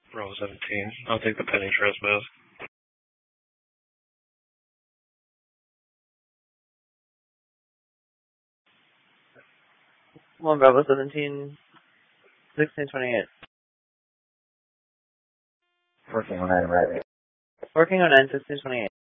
Bravo 17. I'll take the pending trespass. 1 Bravo 17, 1628. Working on that right. Working on 9, 1628.